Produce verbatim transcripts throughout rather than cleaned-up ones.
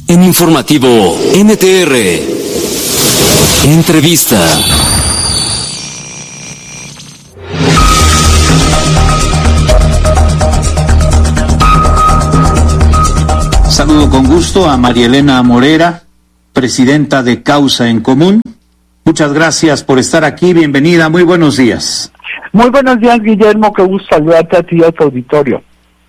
En Informativo N T R, entrevista. Saludo con gusto a María Elena Morera, presidenta de Causa en Común. Muchas gracias por estar aquí, bienvenida, muy buenos días. Muy buenos días, Guillermo, qué gusto saludarte a ti y a tu auditorio.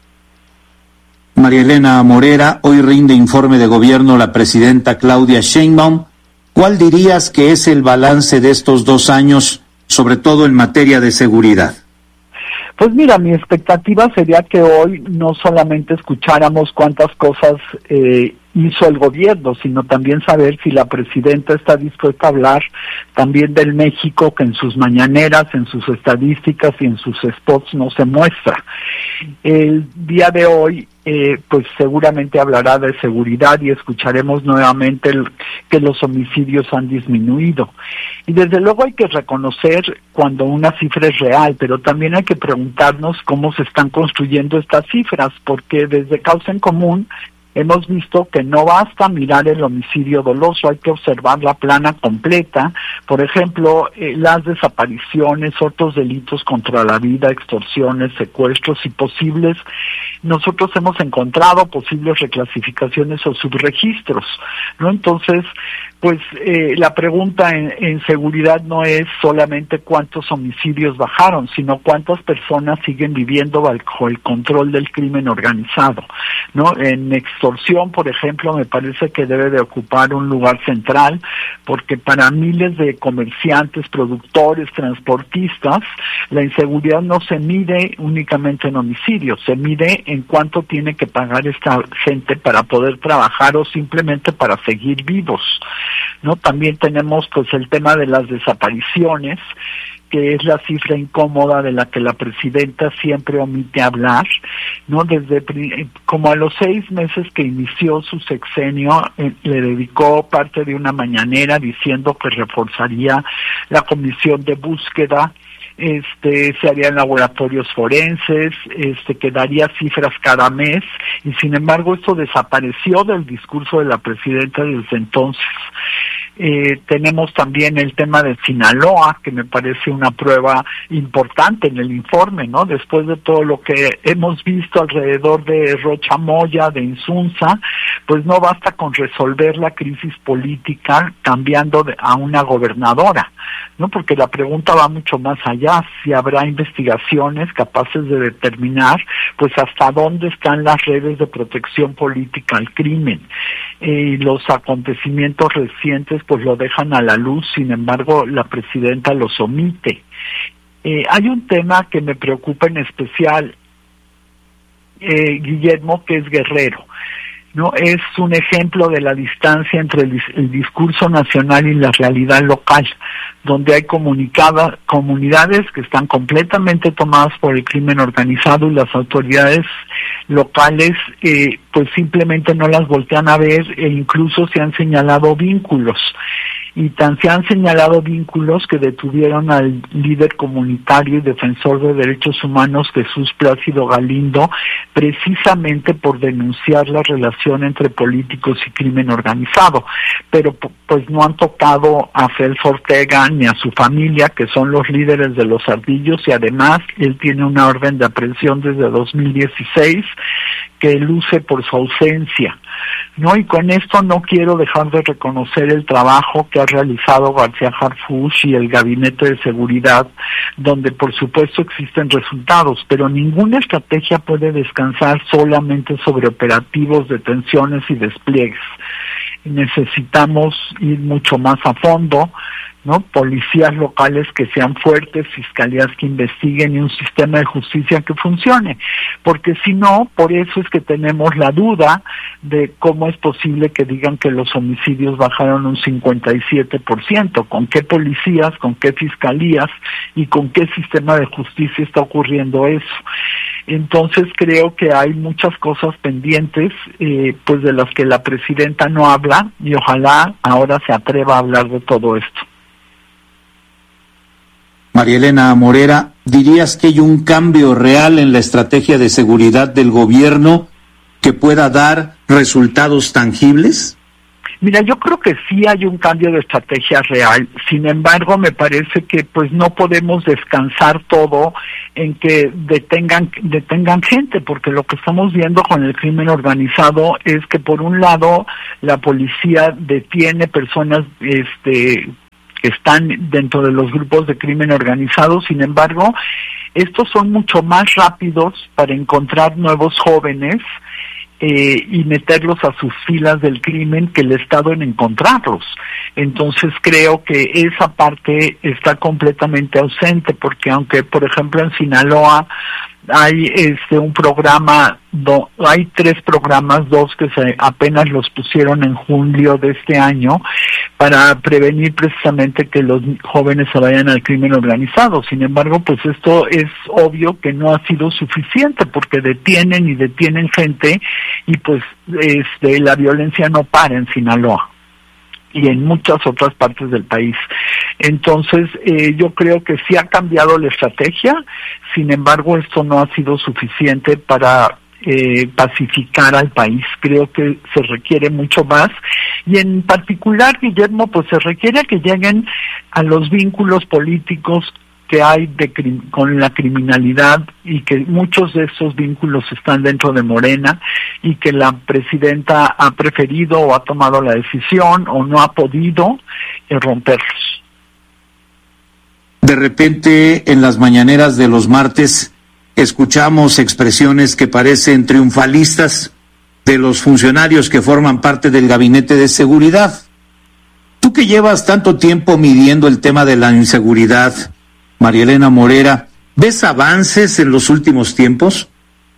María Elena Morera, hoy rinde informe de gobierno la presidenta Claudia Sheinbaum. ¿Cuál dirías que es el balance de estos dos años, sobre todo en materia de seguridad? Pues mira, mi expectativa sería que hoy no solamente escucháramos cuántas cosas eh, hizo el gobierno, sino también saber si la presidenta está dispuesta a hablar también del México que en sus mañaneras, en sus estadísticas y en sus spots no se muestra. El día de hoy, eh, pues seguramente hablará de seguridad y escucharemos nuevamente el, que los homicidios han disminuido. Y desde luego hay que reconocer cuando una cifra es real, pero también hay que preguntarnos cómo se están construyendo estas cifras, porque desde Causa en Común hemos visto que no basta mirar el homicidio doloso, hay que observar la plana completa. Por ejemplo, eh, las desapariciones, otros delitos contra la vida, extorsiones, secuestros y posibles, nosotros hemos encontrado posibles reclasificaciones o subregistros, ¿no? Entonces, pues eh, la pregunta en, en seguridad no es solamente cuántos homicidios bajaron, sino cuántas personas siguen viviendo bajo el control del crimen organizado, ¿no? En extorsión, por ejemplo, me parece que debe de ocupar un lugar central, porque para miles de comerciantes, productores, transportistas, la inseguridad no se mide únicamente en homicidios, se mide en cuánto tiene que pagar esta gente para poder trabajar o simplemente para seguir vivos, ¿no? También tenemos pues el tema de las desapariciones, que es la cifra incómoda de la que la presidenta siempre omite hablar, ¿no? Desde como a los seis meses que inició su sexenio, eh, le dedicó parte de una mañanera diciendo que reforzaría la comisión de búsqueda, este se harían laboratorios forenses, este que daría cifras cada mes, y sin embargo esto desapareció del discurso de la presidenta desde entonces. Eh, tenemos también el tema de Sinaloa, que me parece una prueba importante en el informe, ¿no? Después de todo lo que hemos visto alrededor de Rocha Moya, de Insunza, pues no basta con resolver la crisis política cambiando de, a una gobernadora, ¿no? Porque la pregunta va mucho más allá, si habrá investigaciones capaces de determinar, pues hasta dónde están las redes de protección política al crimen. Eh, los acontecimientos recientes pues lo dejan a la luz, sin embargo la presidenta los omite. Eh, hay un tema que me preocupa en especial, eh, Guillermo, que es Guerrero, ¿no? Es un ejemplo de la distancia entre el, el discurso nacional y la realidad local, donde hay comunicada, comunidades que están completamente tomadas por el crimen organizado y las autoridades locales eh, pues simplemente no las voltean a ver e incluso se han señalado vínculos. Y tan se han señalado vínculos que detuvieron al líder comunitario y defensor de derechos humanos Jesús Plácido Galindo, precisamente por denunciar la relación entre políticos y crimen organizado. Pero pues no han tocado a Celso Ortega ni a su familia, que son los líderes de los Ardillos, y además él tiene una orden de aprehensión desde dos mil dieciséis que luce por su ausencia, ¿no? Y con esto no quiero dejar de reconocer el trabajo que ha realizado García Harfuch y el Gabinete de Seguridad, donde por supuesto existen resultados, pero ninguna estrategia puede descansar solamente sobre operativos, detenciones y despliegues. Necesitamos ir mucho más a fondo, ¿no? Policías locales que sean fuertes, fiscalías que investiguen y un sistema de justicia que funcione, porque si no, por eso es que tenemos la duda de cómo es posible que digan que los homicidios bajaron un cincuenta y siete por ciento, con qué policías, con qué fiscalías y con qué sistema de justicia está ocurriendo eso. Entonces creo que hay muchas cosas pendientes, eh, pues de las que la presidenta no habla, y ojalá ahora se atreva a hablar de todo esto. María Elena Morera, ¿dirías que hay un cambio real en la estrategia de seguridad del gobierno que pueda dar resultados tangibles? Mira, yo creo que sí hay un cambio de estrategia real. Sin embargo, me parece que pues no podemos descansar todo en que detengan detengan gente, porque lo que estamos viendo con el crimen organizado es que por un lado la policía detiene personas este que están dentro de los grupos de crimen organizado. Sin embargo, estos son mucho más rápidos para encontrar nuevos jóvenes Eh, y meterlos a sus filas del crimen que el Estado en encontrarlos. Entonces creo que esa parte está completamente ausente, porque aunque por ejemplo en Sinaloa hay este un programa, do, hay tres programas, dos que se apenas los pusieron en julio de este año para prevenir precisamente que los jóvenes se vayan al crimen organizado. Sin embargo, pues esto es obvio que no ha sido suficiente, porque detienen y detienen gente y pues este la violencia no para en Sinaloa y en muchas otras partes del país. Entonces, eh, yo creo que sí ha cambiado la estrategia. Sin embargo, esto no ha sido suficiente para eh, pacificar al país. Creo que se requiere mucho más. Y en particular, Guillermo, pues se requiere que lleguen a los vínculos políticos que hay de, con la criminalidad, y que muchos de esos vínculos están dentro de Morena, y que la presidenta ha preferido o ha tomado la decisión o no ha podido eh, romperlos. De repente, en las mañaneras de los martes, escuchamos expresiones que parecen triunfalistas de los funcionarios que forman parte del Gabinete de Seguridad. Tú que llevas tanto tiempo midiendo el tema de la inseguridad, María Elena Morera, ¿ves avances en los últimos tiempos?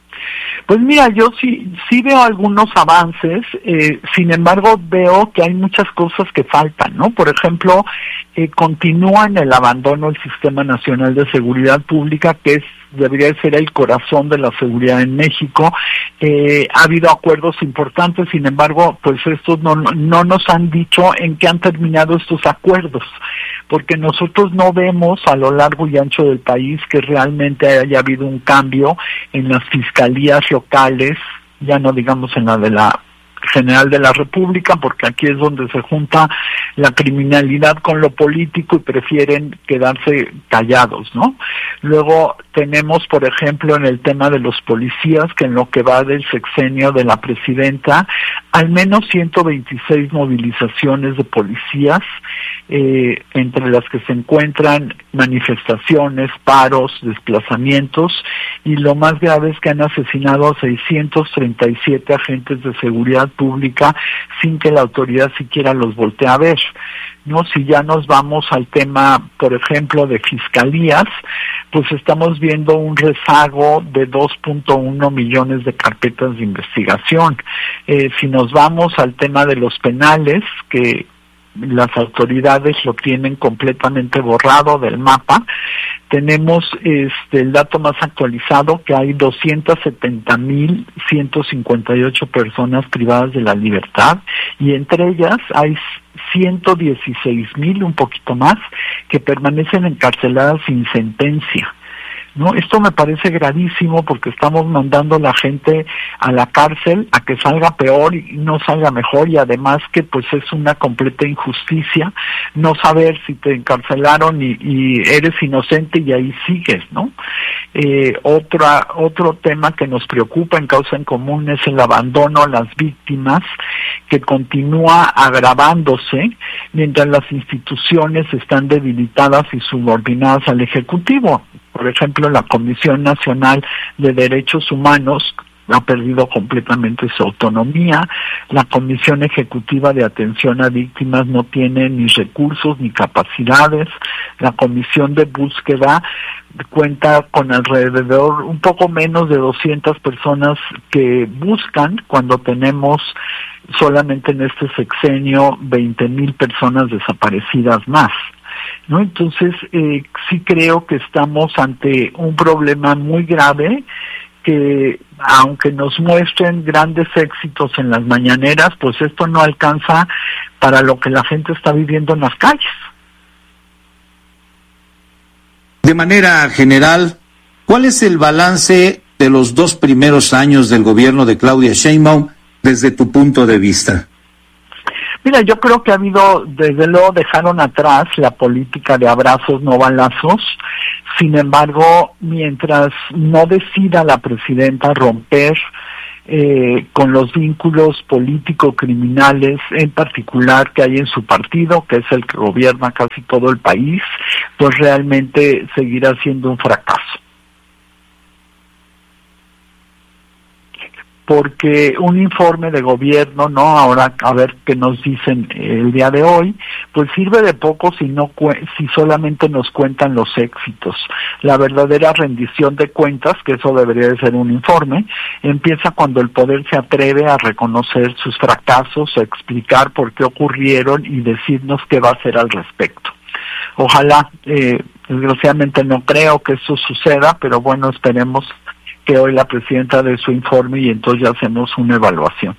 Pues mira, yo sí sí veo algunos avances, eh, sin embargo veo que hay muchas cosas que faltan, ¿no? Por ejemplo, eh, continúa en el abandono el Sistema Nacional de Seguridad Pública, que es debería ser el corazón de la seguridad en México. Eh, ha habido acuerdos importantes, sin embargo, pues estos no, no nos han dicho en qué han terminado estos acuerdos, porque nosotros no vemos a lo largo y ancho del país que realmente haya habido un cambio en las fiscalías locales, ya no digamos en la de la General de la República, porque aquí es donde se junta la criminalidad con lo político y prefieren quedarse callados, ¿no? Luego tenemos, por ejemplo, en el tema de los policías, que en lo que va del sexenio de la presidenta, al menos ciento veintiséis movilizaciones de policías, eh, entre las que se encuentran manifestaciones, paros, desplazamientos, y lo más grave es que han asesinado a seiscientos treinta y siete agentes de seguridad pública sin que la autoridad siquiera los voltee a ver, ¿no? Si ya nos vamos al tema, por ejemplo, de fiscalías, pues estamos viendo un rezago de dos punto uno millones de carpetas de investigación. Eh, si nos vamos al tema de los penales, que las autoridades lo tienen completamente borrado del mapa, tenemos este el dato más actualizado, que hay doscientas setenta mil ciento cincuenta y ocho personas privadas de la libertad, y entre ellas hay ciento dieciséis mil, un poquito más, que permanecen encarceladas sin sentencia, ¿no? Esto me parece gravísimo, porque estamos mandando a la gente a la cárcel a que salga peor y no salga mejor, y además que pues es una completa injusticia no saber si te encarcelaron y, y eres inocente y ahí sigues, ¿no? Eh, otra, otro tema que nos preocupa en Causa en Común es el abandono a las víctimas, que continúa agravándose mientras las instituciones están debilitadas y subordinadas al Ejecutivo. Por ejemplo, la Comisión Nacional de Derechos Humanos ha perdido completamente su autonomía. La Comisión Ejecutiva de Atención a Víctimas no tiene ni recursos ni capacidades. La Comisión de Búsqueda cuenta con alrededor un poco menos de doscientas personas que buscan, cuando tenemos solamente en este sexenio veinte mil personas desaparecidas más, ¿no? Entonces, eh, sí creo que estamos ante un problema muy grave, que aunque nos muestren grandes éxitos en las mañaneras, pues esto no alcanza para lo que la gente está viviendo en las calles. De manera general, ¿cuál es el balance de los dos primeros años del gobierno de Claudia Sheinbaum desde tu punto de vista? Mira, yo creo que ha habido, desde luego dejaron atrás la política de abrazos, no balazos. Sin embargo, mientras no decida la presidenta romper eh, con los vínculos político-criminales, en particular que hay en su partido, que es el que gobierna casi todo el país, pues realmente seguirá siendo un fracaso. Porque un informe de gobierno, ¿no? Ahora a ver qué nos dicen el día de hoy, pues sirve de poco si no si solamente nos cuentan los éxitos. La verdadera rendición de cuentas, que eso debería de ser un informe, empieza cuando el poder se atreve a reconocer sus fracasos, a explicar por qué ocurrieron y decirnos qué va a hacer al respecto. Ojalá, eh, desgraciadamente no creo que eso suceda, pero bueno, esperemos que hoy la presidenta dé su informe y entonces ya hacemos una evaluación.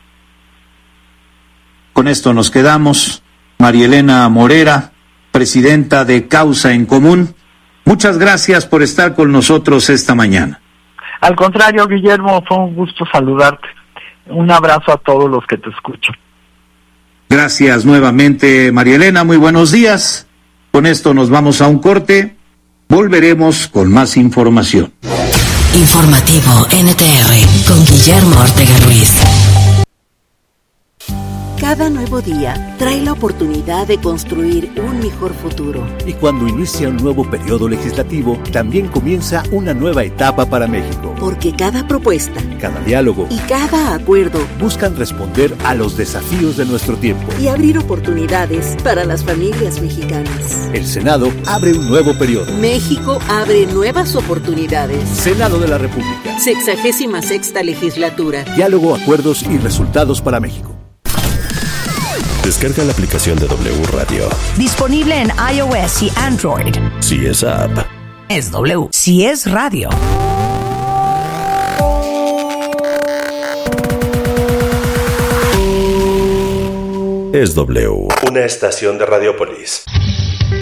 Con esto nos quedamos. María Elena Morera, presidenta de Causa en Común, muchas gracias por estar con nosotros esta mañana. Al contrario, Guillermo, fue un gusto saludarte. Un abrazo a todos los que te escuchan. Gracias nuevamente, María Elena, muy buenos días. Con esto nos vamos a un corte. Volveremos con más información. Informativo N T R con Guillermo Ortega Ruiz. Cada nuevo día trae la oportunidad de construir un mejor futuro. Y cuando inicia un nuevo periodo legislativo, también comienza una nueva etapa para México. Porque cada propuesta, cada diálogo y cada acuerdo buscan responder a los desafíos de nuestro tiempo y abrir oportunidades para las familias mexicanas. El Senado abre un nuevo periodo. México abre nuevas oportunidades. Senado de la República. Sexagésima sexta legislatura. Diálogo, acuerdos y resultados para México. Descarga la aplicación de W Radio. Disponible en iOS y Android. Si es app, es W. Si es radio. Es W. Una estación de Radiopolis.